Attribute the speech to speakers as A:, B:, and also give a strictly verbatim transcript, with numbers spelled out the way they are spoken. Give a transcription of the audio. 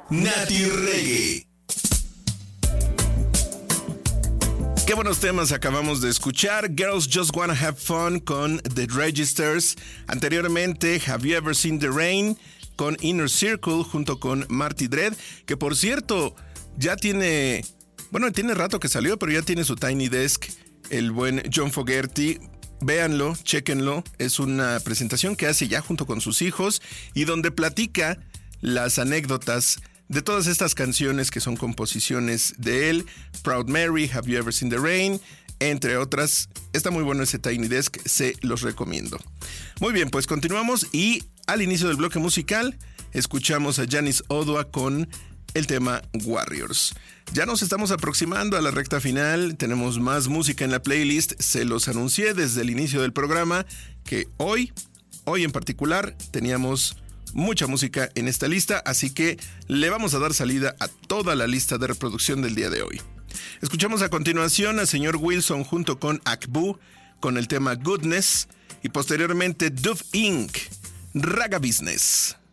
A: Nati Reggae. Qué buenos temas acabamos de escuchar. Girls Just Wanna Have Fun con The Registers. Anteriormente, Have You Ever Seen the Rain con Inner Circle junto con Marty Dread, que por cierto ya tiene, bueno, tiene rato que salió, pero ya tiene su Tiny Desk el buen John Fogerty. Véanlo, chéquenlo. Es una presentación que hace ya junto con sus hijos y donde platica las anécdotas de todas estas canciones que son composiciones de él. Proud Mary, Have You Ever Seen the Rain, entre otras. Está muy bueno ese Tiny Desk, se los recomiendo. Muy bien, pues continuamos y al inicio del bloque musical escuchamos a Janice Odoa con el tema Warriors. Ya nos estamos aproximando a la recta final, tenemos más música en la playlist. Se los anuncié desde el inicio del programa que hoy, hoy en particular, teníamos mucha música en esta lista, así que le vamos a dar salida a toda la lista de reproducción del día de hoy. Escuchamos a continuación a señor Wilson junto con Akbu con el tema Goodness y posteriormente Dove incorporated. Raga Business.